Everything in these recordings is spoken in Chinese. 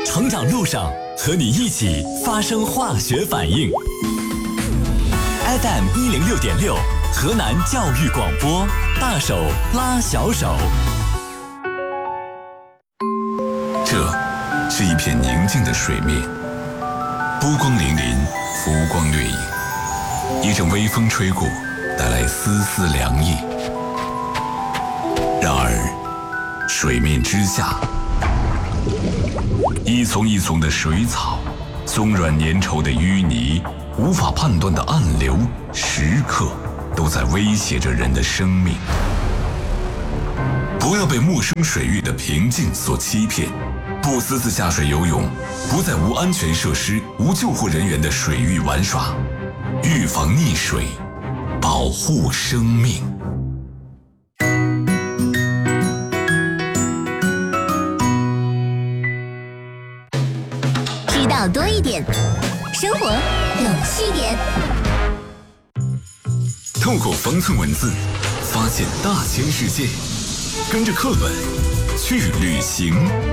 成长路上和你一起发生化学反应。FM106.6，河南教育广播，大手拉小手。 这是一片宁静的水面，波光粼粼，浮光掠影。一阵微风吹过，带来丝丝凉意。然而，水面之下，一丛一丛的水草，松软粘稠的淤泥，无法判断的暗流，时刻都在威胁着人的生命。不要被陌生水域的平静所欺骗，不私自下水游泳，不在无安全设施、无救护人员的水域玩耍，预防溺水，保护生命。 知道多一点，生活有趣点。 透过方寸文字，发现大千世界，跟着课本去旅行。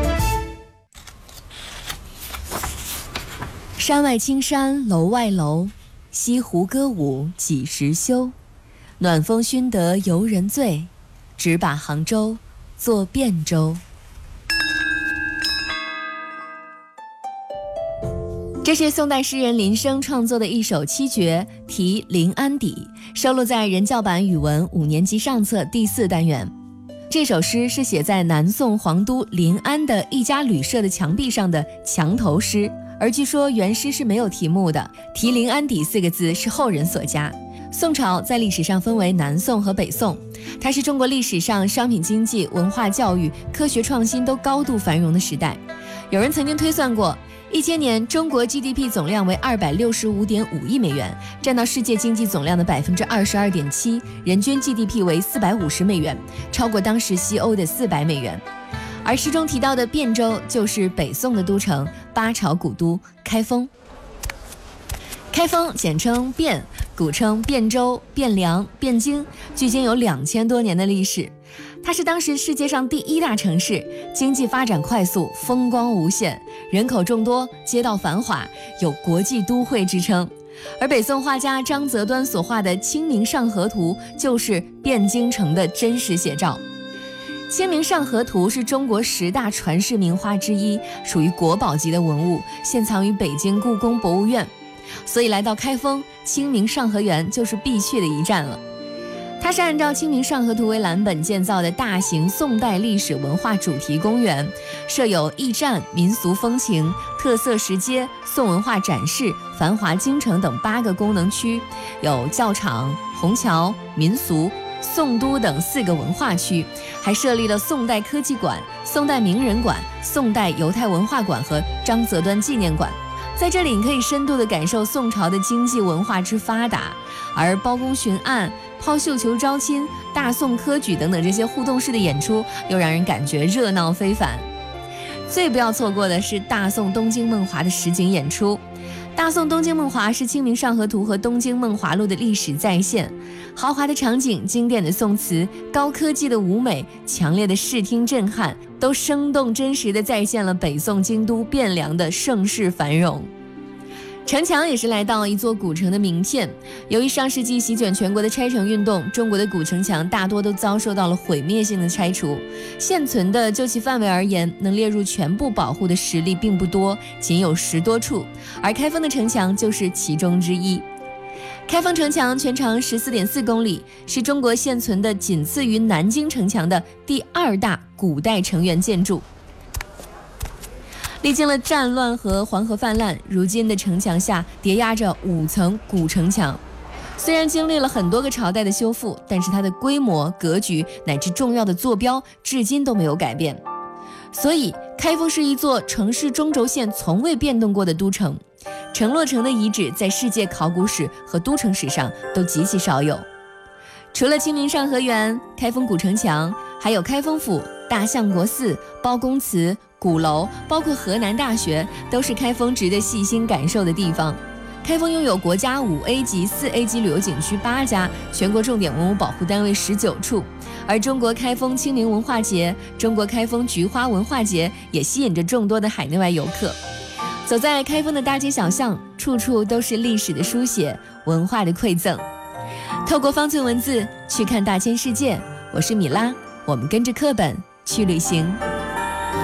山外青山楼外楼，西湖歌舞几时休？暖风熏得游人醉，只把杭州作汴州。这是宋代诗人林升创作的一首七绝，题临安邸，收录在人教版语文5年级上册第4单元。这首诗是写在南宋皇都临安的一家旅社的墙壁上的墙头诗，而据说原诗是没有题目的，题临安邸4个字是后人所加。宋朝在历史上分为南宋和北宋，它是中国历史上商品经济、文化教育、科学创新都高度繁荣的时代。有人曾经推算过，1000年中国 GDP 总量为265.5亿美元，占到世界经济总量的22.7%，人均 GDP 为450美元，超过当时西欧的400美元。而诗中提到的汴州就是北宋的都城，八朝古都开封。开封简称汴，古称汴州、汴梁、汴京，距今有2000多年的历史。它是当时世界上第1大城市，经济发展快速，风光无限，人口众多，街道繁华，有国际都会之称。而北宋画家张择端所画的《清明上河图》就是汴京城的真实写照。《清明上河图》是中国10大传世名画之一，属于国宝级的文物，现藏于北京故宫博物院。所以来到开封，清明上河园就是必去的一站了。它是按照《清明上河图》为蓝本建造的大型宋代历史文化主题公园，设有驿站、民俗风情、特色石阶、宋文化展示、繁华京城等8个功能区，有教场、虹桥、民俗、宋都等4个文化区，还设立了宋代科技馆、宋代名人馆、宋代犹太文化馆和张择端纪念馆。在这里你可以深度地感受宋朝的经济文化之发达，而包公巡案、抛绣球招亲、大宋科举等等这些互动式的演出又让人感觉热闹非凡。最不要错过的是大宋东京梦华的实景演出。大宋东京梦华是《清明上河图》和《东京梦华录》的历史再现，豪华的场景、经典的宋词、高科技的舞美、强烈的视听震撼，都生动真实地再现了北宋京都汴梁的盛世繁荣。城墙也是来到一座古城的名片。由于上世纪席卷全国的拆城运动，中国的古城墙大多都遭受到了毁灭性的拆除。现存的就其范围而言，能列入全部保护的实力并不多，仅有10多处，而开封的城墙就是其中之一。开封城墙全长14.4公里，是中国现存的仅次于南京城墙的第2大古代城垣建筑。历经了战乱和黄河泛滥，如今的城墙下叠压着5层古城墙。虽然经历了很多个朝代的修复，但是它的规模、格局乃至重要的坐标至今都没有改变。所以开封是一座城市中轴线从未变动过的都城。城落城的遗址在世界考古史和都城史上都极其少有。除了清明上河园、开封古城墙，还有开封府、大相国寺、包公祠、鼓楼，包括河南大学，都是开封值得细心感受的地方。 开封拥有国家5A 级、4A 级旅游景区8家，全国重点文物保护单位19处。而中国开封清明文化节、中国开封菊花文化节也吸引着众多的海内外游客。走在开封的大街小巷，处处都是历史的书写，文化的馈赠。透过方寸文字去看大千世界，我是米拉，我们跟着课本去旅行。